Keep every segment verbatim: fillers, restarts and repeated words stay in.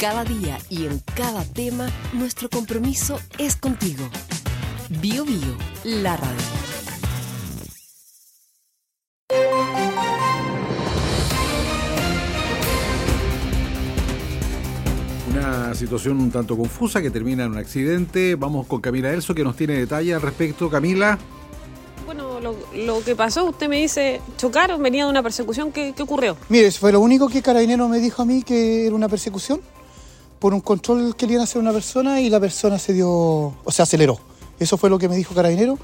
Cada día y en cada tema, nuestro compromiso es contigo. Bio Bio, la radio. Una situación un tanto confusa que termina en un accidente. Vamos con Camila Elso, que nos tiene detalles al respecto. Camila. Bueno, lo, lo que pasó, usted me dice, chocaron, venía de una persecución. ¿Qué, qué ocurrió? Mire, eso fue lo único que Carabinero me dijo a mí, que era una persecución por un control que le iban a hacer a una persona y la persona se dio, o sea, aceleró. Eso fue lo que me dijo Carabinero.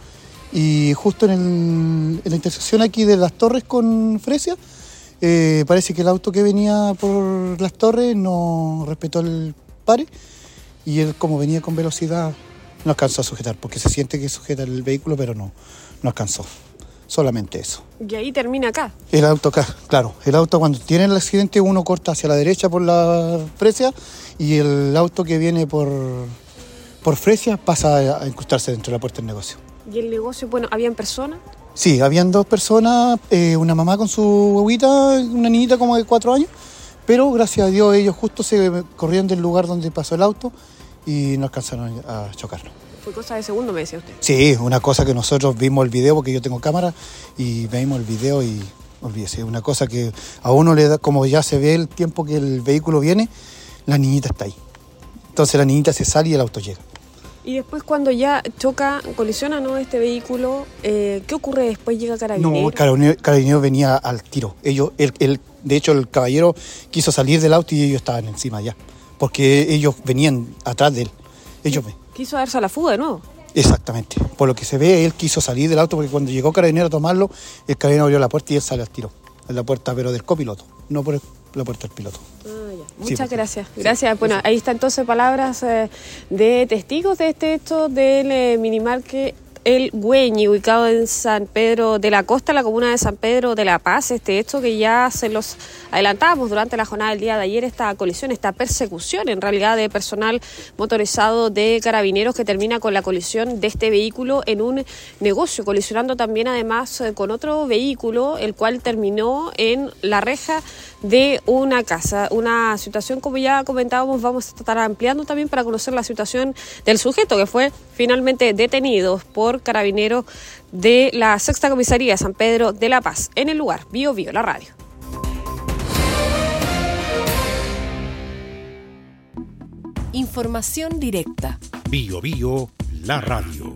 Y justo en, el, en la intersección aquí de Las Torres con Fresia, eh, parece que el auto que venía por Las Torres no respetó el pare y él, como venía con velocidad, no alcanzó a sujetar, porque se siente que sujeta el vehículo, pero no, no alcanzó. Solamente eso. Y ahí termina acá. El auto acá, claro. El auto, cuando tiene el accidente, uno corta hacia la derecha por la Fresia y el auto que viene por, por Fresia pasa a incrustarse dentro de la puerta del negocio. ¿Y el negocio, bueno, habían personas? Sí, habían dos personas, eh, una mamá con su huevita, una niñita como de cuatro años, pero gracias a Dios ellos justo se corrieron del lugar donde pasó el auto y no alcanzaron a chocarlo. Fue cosa de segundo, me decía usted. Sí, una cosa que nosotros vimos el video, porque yo tengo cámara, y vimos el video y olvídese, una cosa que a uno le da, como ya se ve el tiempo que el vehículo viene, la niñita está ahí. Entonces la niñita se sale y el auto llega. Y después, cuando ya choca, colisiona, ¿no?, este vehículo, eh, ¿qué ocurre después? ¿Llega Carabinero? No, Carabinero, Carabinero venía al tiro. Ellos, el, el, de hecho, el caballero quiso salir del auto y ellos estaban encima ya, porque ellos venían atrás de él. Ellos ven. ¿Quiso darse a la fuga de nuevo? Exactamente. Por lo que se ve, él quiso salir del auto, porque cuando llegó Carabinero a tomarlo, el Carabinero abrió la puerta y él sale al tiro. En la puerta, pero del copiloto, no por el, la puerta del piloto. Ah, ya. Sí, Muchas porque, gracias. sí, Gracias. Bueno, eso. ahí está entonces palabras eh, de testigos de este hecho del eh, minimarket El Güeñi, ubicado en San Pedro de la Costa, la comuna de San Pedro de la Paz. Este hecho que ya se los adelantábamos durante la jornada del día de ayer, esta colisión, esta persecución en realidad de personal motorizado de Carabineros, que termina con la colisión de este vehículo en un negocio, colisionando también además con otro vehículo, el cual terminó en la reja de una casa. Una situación, como ya comentábamos, vamos a estar ampliando también para conocer la situación del sujeto que fue finalmente detenido por Carabineros de la Sexta Comisaría de San Pedro de la Paz. En el lugar, Bio Bio, la radio. Información directa. Bio Bio, la radio.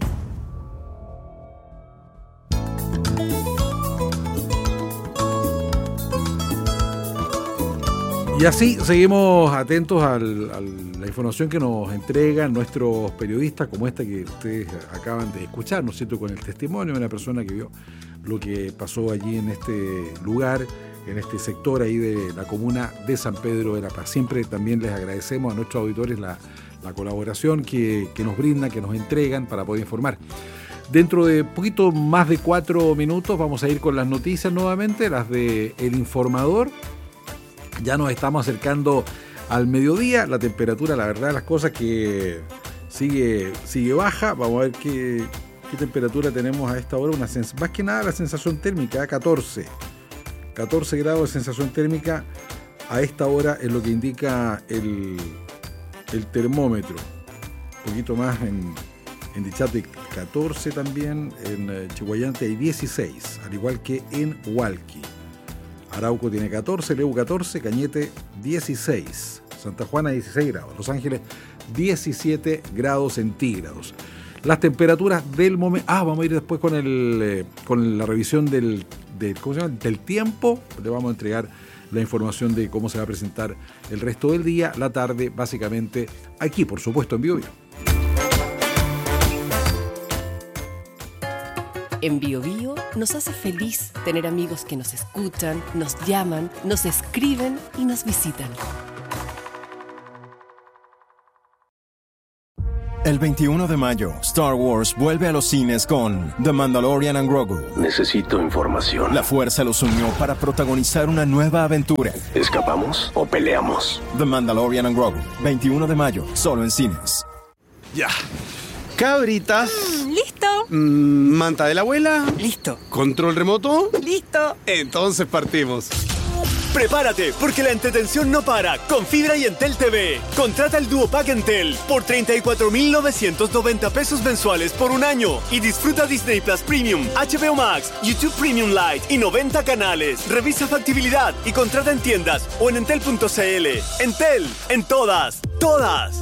Y así seguimos atentos al, a la información que nos entregan nuestros periodistas, como esta que ustedes acaban de escuchar, ¿no es cierto?, con el testimonio de una persona que vio lo que pasó allí en este lugar, en este sector ahí de la comuna de San Pedro de la Paz. Siempre también les agradecemos a nuestros auditores la, la colaboración que, que nos brindan, que nos entregan para poder informar. Dentro de poquito más de cuatro minutos vamos a ir con las noticias nuevamente, las de El Informador. Ya nos estamos acercando al mediodía, la temperatura, la verdad, las cosas que sigue, sigue baja. Vamos a ver qué, qué temperatura tenemos a esta hora. Una sens- más que nada la sensación térmica, catorce. catorce grados de sensación térmica a esta hora es lo que indica el, el termómetro. Un poquito más en, en Dichate catorce también, en Chihuayante hay dieciséis, al igual que en Hualqui. Arauco tiene catorce, Leu catorce, Cañete dieciséis, Santa Juana dieciséis grados, Los Ángeles diecisiete grados centígrados. Las temperaturas del momento... Ah, vamos a ir después con el eh, con la revisión del, del, ¿cómo se llama?, del tiempo. Le vamos a entregar la información de cómo se va a presentar el resto del día, la tarde, básicamente aquí, por supuesto, en Bio Bio. En Bio Bio nos hace feliz tener amigos que nos escuchan, nos llaman, nos escriben y nos visitan. El veintiuno de mayo, Star Wars vuelve a los cines con The Mandalorian and Grogu. Necesito información. La fuerza los unió para protagonizar una nueva aventura. ¿Escapamos o peleamos? The Mandalorian and Grogu, veintiuno de mayo, solo en cines. Ya. Cabritas. Mm, ¿Listo? Mm, ¿Manta de la abuela? Listo. ¿Control remoto? Listo. Entonces partimos. Prepárate, porque la entretención no para con Fibra y Entel T V. Contrata el Duo Pack Entel por treinta y cuatro mil novecientos noventa pesos mensuales por un año y disfruta Disney Plus Premium, H B O Max, YouTube Premium Lite y noventa canales. Revisa factibilidad y contrata en tiendas o en entel punto c l. Entel, en todas, todas.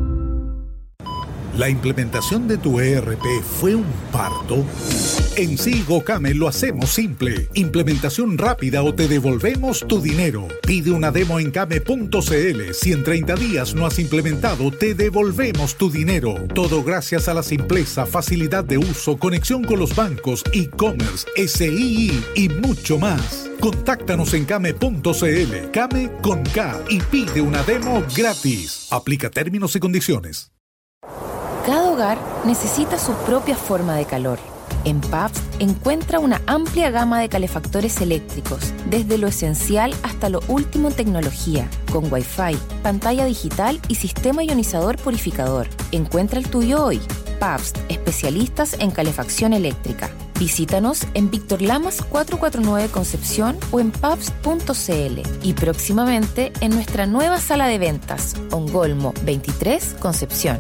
¿La implementación de tu E R P fue un parto? En Sigo Came lo hacemos simple. Implementación rápida o te devolvemos tu dinero. Pide una demo en came punto c l. Si en treinta días no has implementado, te devolvemos tu dinero. Todo gracias a la simpleza, facilidad de uso, conexión con los bancos, e-commerce, S I I y mucho más. Contáctanos en came punto c l. Came con K y pide una demo gratis. Aplica términos y condiciones. Cada hogar necesita su propia forma de calor. En Pabst encuentra una amplia gama de calefactores eléctricos, desde lo esencial hasta lo último en tecnología, con Wi-Fi, pantalla digital y sistema ionizador purificador. Encuentra el tuyo hoy. Pabst, especialistas en calefacción eléctrica. Visítanos en Víctor Lamas cuatrocientos cuarenta y nueve Concepción o en pabst punto c l y próximamente en nuestra nueva sala de ventas, Ongolmo veintitrés Concepción.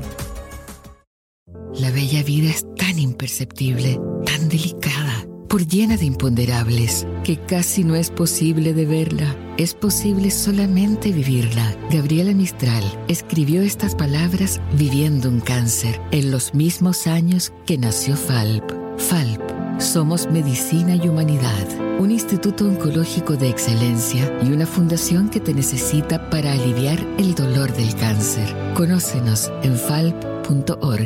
La bella vida es tan imperceptible, tan delicada, por llena de imponderables, que casi no es posible de verla. Es posible solamente vivirla. Gabriela Mistral escribió estas palabras viviendo un cáncer en los mismos años que nació Falp. Falp. Somos Medicina y Humanidad, un instituto oncológico de excelencia y una fundación que te necesita para aliviar el dolor del cáncer. Conócenos en falp punto org.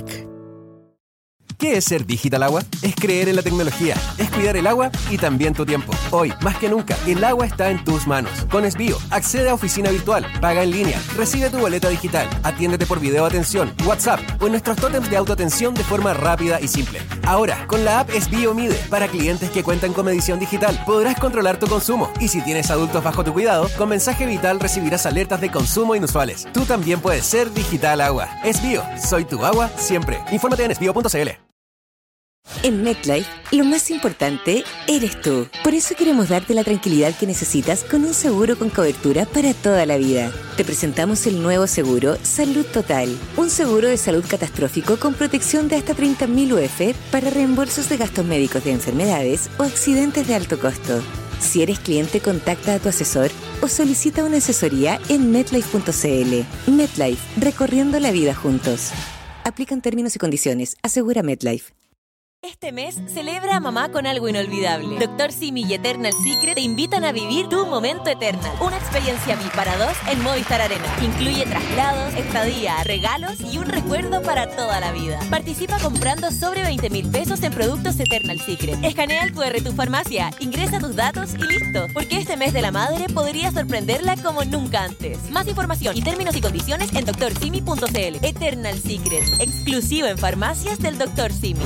¿Qué es ser Digital Agua? Es creer en la tecnología, es cuidar el agua y también tu tiempo. Hoy, más que nunca, el agua está en tus manos. Con Esbio, accede a oficina virtual, paga en línea, recibe tu boleta digital, atiéndete por video atención, WhatsApp o en nuestros tótems de autoatención de forma rápida y simple. Ahora, con la app Esbio Mide, para clientes que cuentan con medición digital, podrás controlar tu consumo. Y si tienes adultos bajo tu cuidado, con mensaje vital recibirás alertas de consumo inusuales. Tú también puedes ser Digital Agua. Esbio, soy tu agua siempre. Infórmate en esbio punto c l. En MetLife, lo más importante eres tú. Por eso queremos darte la tranquilidad que necesitas con un seguro con cobertura para toda la vida. Te presentamos el nuevo seguro Salud Total, un seguro de salud catastrófico con protección de hasta treinta mil U F para reembolsos de gastos médicos de enfermedades o accidentes de alto costo. Si eres cliente, contacta a tu asesor o solicita una asesoría en metlife punto c l. MetLife, recorriendo la vida juntos. Aplican términos y condiciones. Asegura MetLife. Este mes, celebra a mamá con algo inolvidable. Doctor Simi y Eternal Secret te invitan a vivir tu momento Eternal. Una experiencia V I P para dos en Movistar Arena. Incluye traslados, estadía, regalos y un recuerdo para toda la vida. Participa comprando sobre veinte mil pesos en productos Eternal Secret. Escanea el cu erre de tu farmacia, ingresa tus datos y listo. Porque este mes de la madre podría sorprenderla como nunca antes. Más información y términos y condiciones en doctor simi punto c l. Eternal Secret, exclusivo en farmacias del doctor Simi.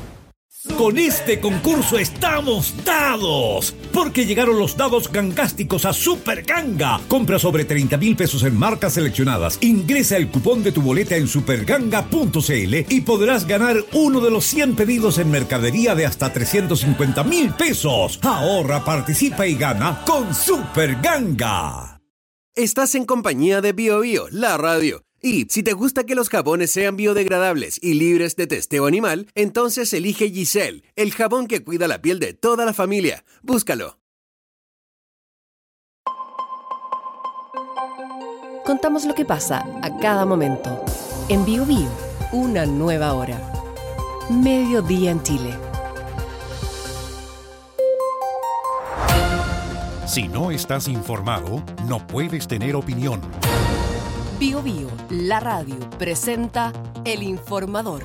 Con este concurso estamos dados, porque llegaron los dados gangásticos a Super Ganga. Compra sobre treinta mil pesos en marcas seleccionadas. Ingresa el cupón de tu boleta en superganga punto c l y podrás ganar uno de los cien pedidos en mercadería de hasta trescientos cincuenta mil pesos. Ahorra, participa y gana con Super Ganga. Estás en compañía de Bio Bio, la radio. Y si te gusta que los jabones sean biodegradables y libres de testeo animal, entonces elige Giselle, el jabón que cuida la piel de toda la familia. Búscalo. Contamos lo que pasa a cada momento. En Bio Bio, una nueva hora. Mediodía en Chile. Si no estás informado, no puedes tener opinión. Bio Bio, la radio, presenta El Informador.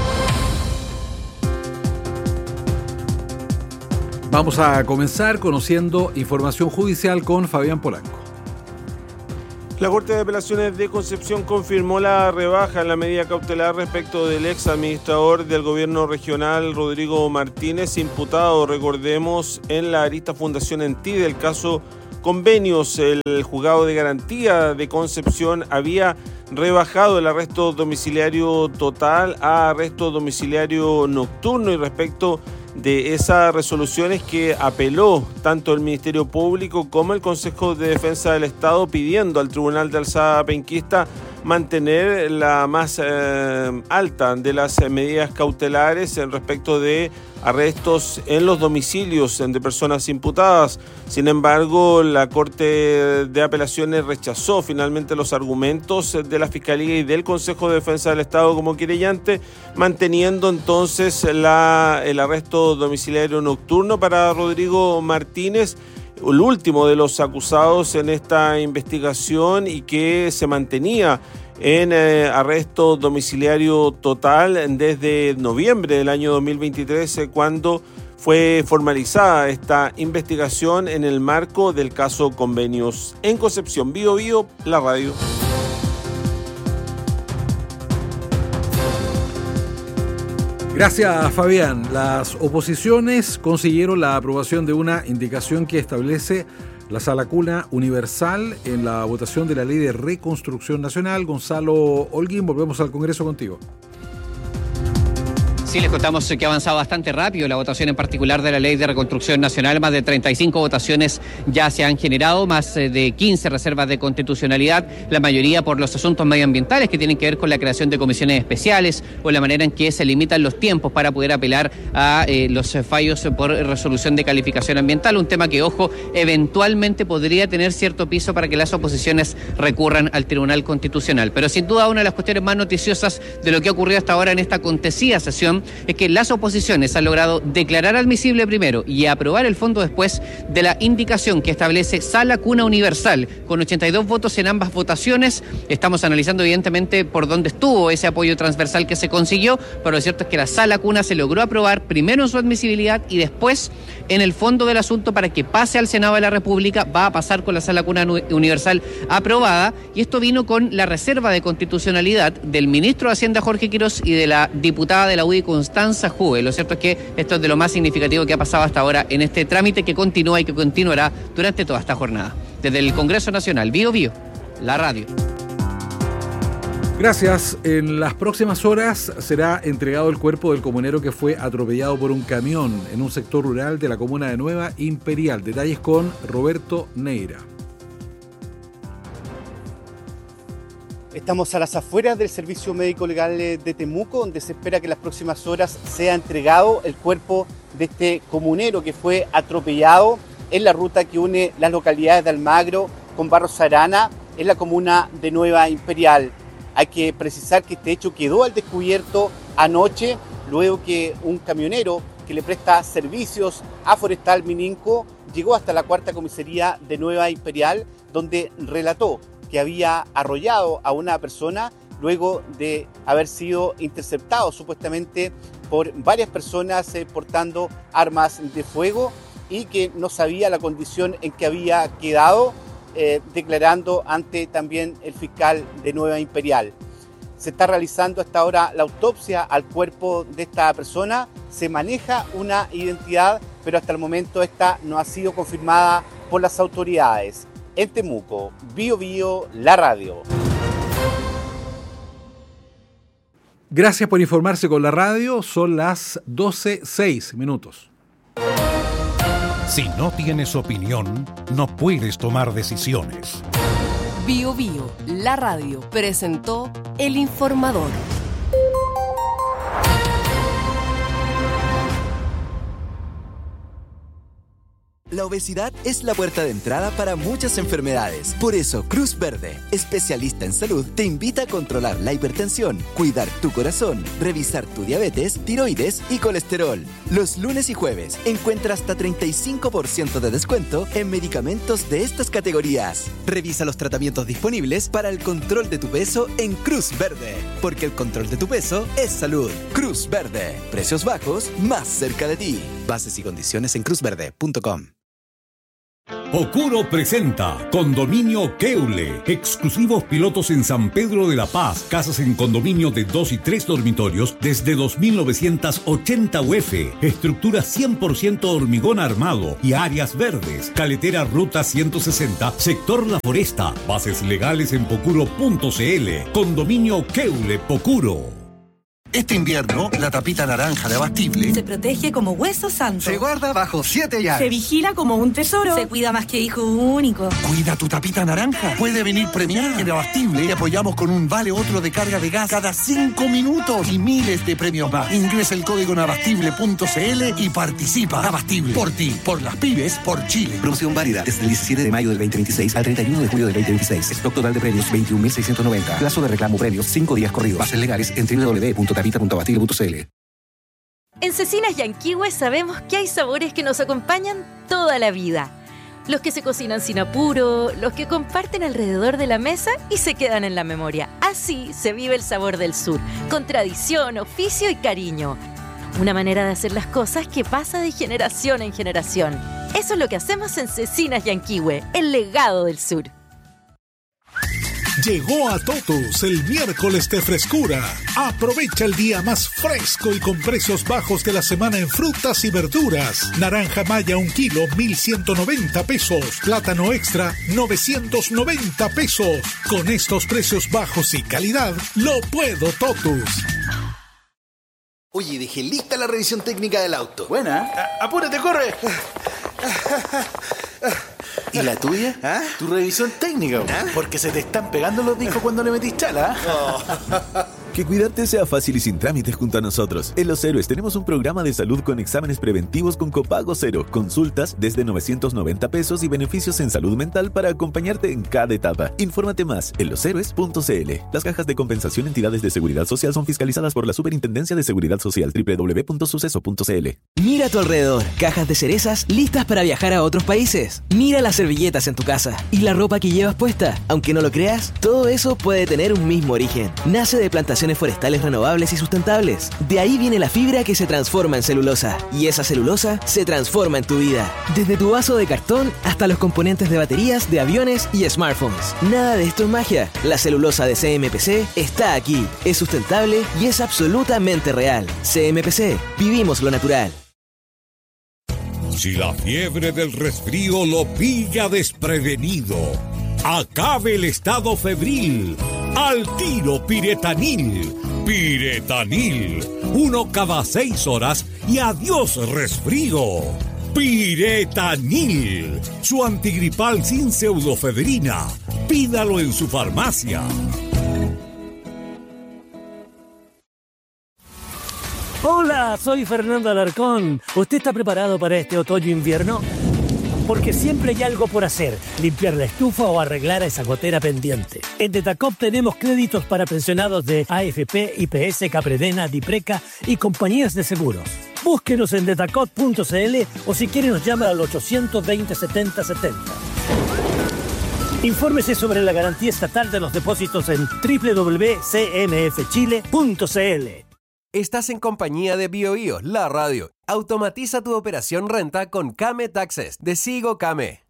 Vamos a comenzar conociendo información judicial con Fabián Polanco. La Corte de Apelaciones de Concepción confirmó la rebaja en la medida cautelar respecto del ex administrador del gobierno regional Rodrigo Martínez, imputado, recordemos, en la arista Fundación Enti del caso Convenios. El juzgado de garantía de Concepción había rebajado el arresto domiciliario total a arresto domiciliario nocturno, y respecto de esas resoluciones que apeló tanto el Ministerio Público como el Consejo de Defensa del Estado, pidiendo al Tribunal de Alzada Penquista mantener la más eh, alta de las medidas cautelares en respecto de arrestos en los domicilios de personas imputadas. Sin embargo, la Corte de Apelaciones rechazó finalmente los argumentos de la Fiscalía y del Consejo de Defensa del Estado como querellante, manteniendo entonces la, el arresto domiciliario nocturno para Rodrigo Martínez, el último de los acusados en esta investigación, y que se mantenía en eh, arresto domiciliario total desde noviembre del año dos mil veintitrés, eh, cuando fue formalizada esta investigación en el marco del caso Convenios. En Concepción, Bío Bío, la radio. Gracias, Fabián. Las oposiciones consiguieron la aprobación de una indicación que establece la sala cuna universal en la votación de la Ley de Reconstrucción Nacional. Gonzalo Holguín, volvemos al Congreso contigo. Sí, les contamos que ha avanzado bastante rápido la votación en particular de la Ley de Reconstrucción Nacional. Más de treinta y cinco votaciones ya se han generado, más de quince reservas de constitucionalidad, la mayoría por los asuntos medioambientales que tienen que ver con la creación de comisiones especiales o la manera en que se limitan los tiempos para poder apelar a eh, los fallos por resolución de calificación ambiental. Un tema que, ojo, eventualmente podría tener cierto piso para que las oposiciones recurran al Tribunal Constitucional. Pero sin duda una de las cuestiones más noticiosas de lo que ha ocurrido hasta ahora en esta acontecida sesión es que las oposiciones han logrado declarar admisible primero y aprobar el fondo después de la indicación que establece sala cuna universal, con ochenta y dos votos en ambas votaciones. Estamos analizando evidentemente por dónde estuvo ese apoyo transversal que se consiguió, pero lo cierto es que la sala cuna se logró aprobar primero en su admisibilidad y después en el fondo del asunto para que pase al Senado de la República. Va a pasar con la sala cuna universal aprobada, y esto vino con la reserva de constitucionalidad del ministro de Hacienda Jorge Quirós y de la diputada de la U D I Constanza Juve. Lo cierto es que esto es de lo más significativo que ha pasado hasta ahora en este trámite que continúa y que continuará durante toda esta jornada. Desde el Congreso Nacional, Bío Bío, la radio. Gracias. En las próximas horas será entregado el cuerpo del comunero que fue atropellado por un camión en un sector rural de la comuna de Nueva Imperial. Detalles con Roberto Neira. Estamos a las afueras del Servicio Médico Legal de Temuco, donde se espera que en las próximas horas sea entregado el cuerpo de este comunero que fue atropellado en la ruta que une las localidades de Almagro con Barros Arana, en la comuna de Nueva Imperial. Hay que precisar que este hecho quedó al descubierto anoche, luego que un camionero que le presta servicios a Forestal Mininco llegó hasta la cuarta comisaría de Nueva Imperial, donde relató que había arrollado a una persona luego de haber sido interceptado supuestamente por varias personas eh, portando armas de fuego, y que no sabía la condición en que había quedado, eh, declarando ante también el fiscal de Nueva Imperial. Se está realizando hasta ahora la autopsia al cuerpo de esta persona, se maneja una identidad, pero hasta el momento esta no ha sido confirmada por las autoridades. En Temuco, Bío Bío, la radio. Gracias por informarse con la radio. Son las doce seis minutos. Si no tienes opinión, no puedes tomar decisiones. Bío Bío, la radio, presentó El Informador. La obesidad es la puerta de entrada para muchas enfermedades. Por eso, Cruz Verde, especialista en salud, te invita a controlar la hipertensión, cuidar tu corazón, revisar tu diabetes, tiroides y colesterol. Los lunes y jueves encuentra hasta treinta y cinco por ciento de descuento en medicamentos de estas categorías. Revisa los tratamientos disponibles para el control de tu peso en Cruz Verde, porque el control de tu peso es salud. Cruz Verde, precios bajos más cerca de ti. Bases y condiciones en cruz verde punto com. Pocuro presenta Condominio Keule, exclusivos pilotos en San Pedro de la Paz, casas en condominio de dos y tres dormitorios desde dos mil novecientos ochenta U F, estructura cien por ciento hormigón armado y áreas verdes, caletera ruta ciento sesenta, sector La Foresta, bases legales en pocuro punto c l. Condominio Keule Pocuro. Este invierno, la tapita naranja de Abastible se protege como hueso santo. Se guarda bajo siete llaves. Se vigila como un tesoro. Se cuida más que hijo único. Cuida tu tapita naranja. Puede venir premiada. En Abastible te apoyamos con un vale otro de carga de gas cada cinco minutos y miles de premios más. Ingresa el código en abastible punto c l y participa. Abastible. Por ti, por las pymes, por Chile. Promoción válida desde el diecisiete de mayo del veinte veintiséis al treinta y uno de julio del veinte veintiséis. Stock total de premios veintiún mil seiscientos noventa. Plazo de reclamo premios cinco días corridos. Bases legales en doble u doble u doble u punto tapita punto abastible punto c l. En Cecinas Yanquihue sabemos que hay sabores que nos acompañan toda la vida. Los que se cocinan sin apuro, los que comparten alrededor de la mesa y se quedan en la memoria. Así se vive el sabor del sur, con tradición, oficio y cariño. Una manera de hacer las cosas que pasa de generación en generación. Eso es lo que hacemos en Cecinas Yanquihue, el legado del sur. Llegó a Totus el miércoles de frescura. Aprovecha el día más fresco y con precios bajos de la semana en frutas y verduras. Naranja maya un kilo, mil ciento noventa pesos. Plátano extra, novecientos noventa pesos. Con estos precios bajos y calidad, lo puedo Totus. Oye, dejé lista la revisión técnica del auto. Buena. A- apúrate, corre. ¿Y la tuya? ¿Ah? Tu revisión técnica, ¿Ah? Porque se te están pegando los discos cuando le metís chala. Oh. Que cuidarte sea fácil y sin trámites junto a nosotros. En Los Héroes tenemos un programa de salud con exámenes preventivos con copago cero, consultas desde novecientos noventa pesos y beneficios en salud mental para acompañarte en cada etapa. Infórmate más en los héroes punto c l. Las cajas de compensación entidades de seguridad social son fiscalizadas por la Superintendencia de Seguridad Social. doble u doble u doble u punto suceso punto c l. Mira a tu alrededor, cajas de cerezas listas para viajar a otros países. Mira las servilletas en tu casa y la ropa que llevas puesta. Aunque no lo creas, todo eso puede tener un mismo origen. Nace de plantaciones forestales renovables y sustentables. De ahí viene la fibra que se transforma en celulosa. Y esa celulosa se transforma en tu vida. Desde tu vaso de cartón hasta los componentes de baterías, de aviones y smartphones. Nada de esto es magia. La celulosa de C M P C está aquí. Es sustentable y es absolutamente real. C M P C. Vivimos lo natural. Si la fiebre del resfrío lo pilla desprevenido, acabe el estado febril. Al tiro Piretanil. Piretanil. Uno cada seis horas y adiós resfrío. Piretanil. Su antigripal sin pseudofedrina. Pídalo en su farmacia. Hola, soy Fernando Alarcón. ¿Usted está preparado para este otoño-invierno? Porque siempre hay algo por hacer, limpiar la estufa o arreglar a esa gotera pendiente. En Detacop tenemos créditos para pensionados de A F P, I P S, Capredena, Dipreca y compañías de seguros. Búsquenos en detacop punto c l o si quiere nos llama al ochocientos veinte, setenta setenta. Infórmese sobre la garantía estatal de los depósitos en doble u doble u doble u punto c m f chile punto c l. Estás en compañía de BioBio, la radio. Automatiza tu operación renta con Kame Taxes de Sigo Kame.